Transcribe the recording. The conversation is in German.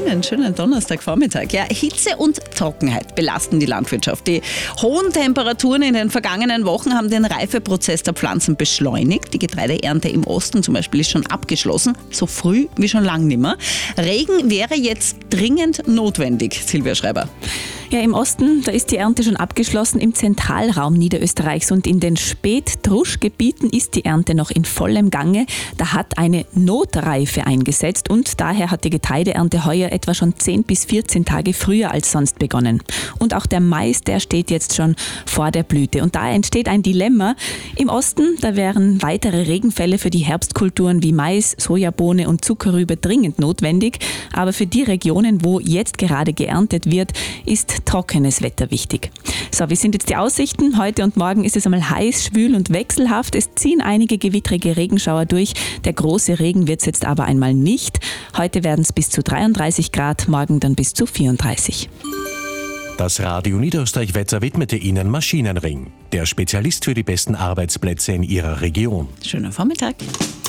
Ihnen schönen Donnerstagvormittag. Ja, Hitze und Trockenheit belasten die Landwirtschaft. Die hohen Temperaturen in den vergangenen Wochen haben den Reifeprozess der Pflanzen beschleunigt. Die Getreideernte im Osten zum Beispiel ist schon abgeschlossen, so früh wie schon lange nicht mehr. Regen wäre jetzt dringend notwendig, Silvia Schreiber. Ja, im Osten, da ist die Ernte schon abgeschlossen, im Zentralraum Niederösterreichs und in den Spättruschgebieten ist die Ernte noch in vollem Gange. Da hat eine Notreife eingesetzt und daher hat die Getreideernte heuer etwa schon 10 bis 14 Tage früher als sonst begonnen. Und auch der Mais, der steht jetzt schon vor der Blüte. Und da entsteht ein Dilemma. Im Osten, da wären weitere Regenfälle für die Herbstkulturen wie Mais, Sojabohne und Zuckerrübe dringend notwendig. Aber für die Regionen, wo jetzt gerade geerntet wird, ist trockenes Wetter wichtig. So, wie sind jetzt die Aussichten? Heute und morgen ist es einmal heiß, schwül und wechselhaft. Es ziehen einige gewittrige Regenschauer durch. Der große Regen wird es jetzt aber einmal nicht. Heute werden es bis zu 33 Grad, morgen dann bis zu 34. Das Radio Niederösterreich-Wetter widmete Ihnen Maschinenring, der Spezialist für die besten Arbeitsplätze in Ihrer Region. Schönen Vormittag.